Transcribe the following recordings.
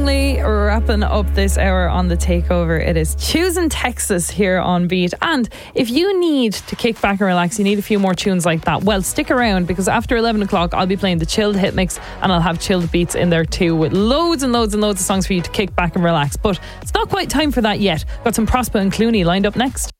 finally wrapping up this hour on The Takeover. It is Choosing Texas here on Beat. And if you need to kick back and relax, you need a few more tunes like that, well, stick around, because after 11 o'clock I'll be playing the Chilled Hit Mix, and I'll have chilled beats in there too, with loads and loads and loads of songs for you to kick back and relax. But it's not quite time for that yet. Got some Prosper and Clooney lined up next.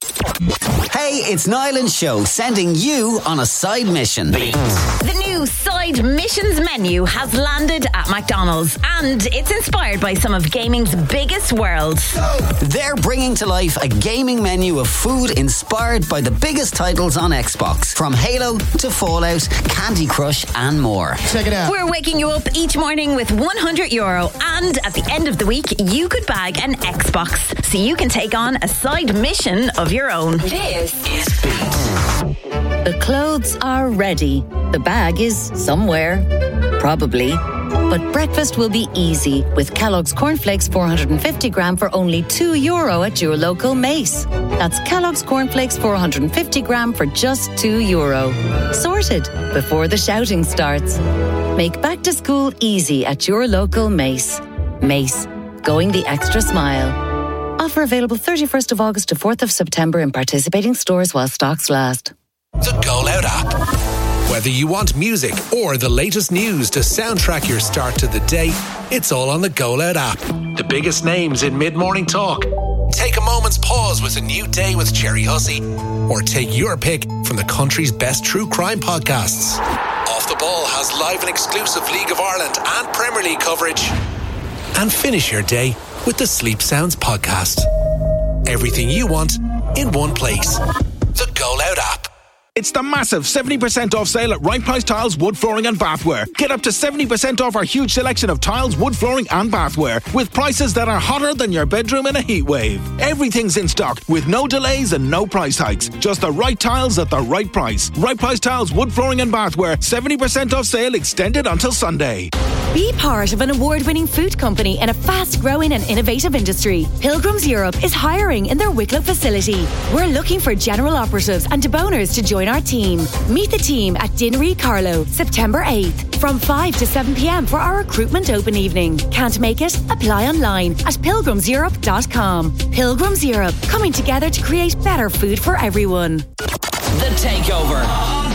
Hey, it's Niall and Show sending you on a side mission. The new side missions menu has landed at McDonald's, and it's inspired by some of gaming's biggest worlds. They're bringing to life a gaming menu of food inspired by the biggest titles on Xbox, from Halo to Fallout, Candy Crush and more. Check it out. We're waking you up each morning with €100, and at the end of the week you could bag an Xbox, so you can take on a side mission of your own. This is Beat. The clothes are ready. The bag is somewhere, probably. But breakfast will be easy with Kellogg's Cornflakes 450 gram for only €2 at your local Mace. That's Kellogg's Cornflakes 450 gram for just €2. Sorted before the shouting starts. Make back to school easy at your local Mace. Mace, going the extra smile. Offer available 31st of August to 4th of September in participating stores while stocks last. The Go Loud app. Whether you want music or the latest news to soundtrack your start to the day, it's all on the Go Loud app. The biggest names in mid-morning talk. Take a moment's pause with A New Day with Jerry Hussey, or take your pick from the country's best true crime podcasts. Off the Ball has live and exclusive League of Ireland and Premier League coverage. And finish your day with the Sleep Sounds podcast. Everything you want in one place. The Go Loud app. It's the massive 70% off sale at Right Price Tiles, Wood Flooring and Bathware. Get up to 70% off our huge selection of tiles, wood flooring and bathware, with prices that are hotter than your bedroom in a heat wave. Everything's in stock with no delays and no price hikes. Just the right tiles at the right price. Right Price Tiles, Wood Flooring and Bathware. 70% off sale extended until Sunday. Be part of an award-winning food company in a fast-growing and innovative industry. Pilgrims Europe is hiring in their Wicklow facility. We're looking for general operatives and deboners to join our team. Meet the team at Dinnery Carlow, September 8th, from 5 to 7 p.m. for our recruitment open evening. Can't make it? Apply online at pilgrimseurope.com. Pilgrims Europe, coming together to create better food for everyone. The Takeover.